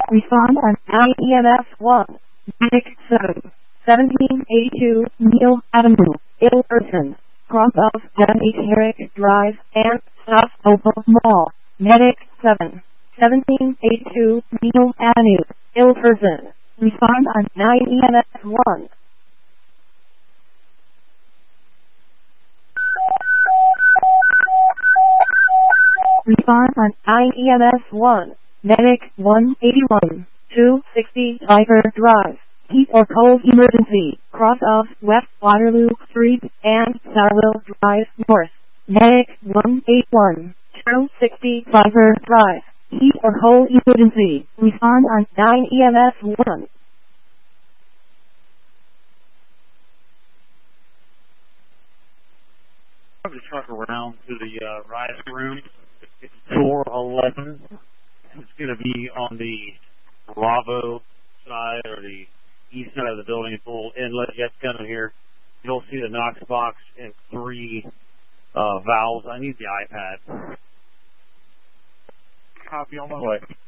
Respond on IEMS 1. Medic 7. 1782 Neil Avenue, Ilverton. Cross of John H. Herrick Drive and South Opal Mall. Medic 7. 1782 Neil Avenue, Ilverton. Respond on 9EMS 1. Respond on IEMS 1. Medic 181, 260 Viper Drive. Heat or cold emergency. Cross of West Waterloo Street and Sarwell Drive North. Medic 181, 260 Viper Drive. Heat or cold emergency. Respond on 9EMS 1. Probably truck around to the riot room. It's door 11. It's going to be on the Bravo side or the east side of the building. Full inlet jet gun here. You'll see the Knox box and 3 valves. I need the iPad. Copy on my way.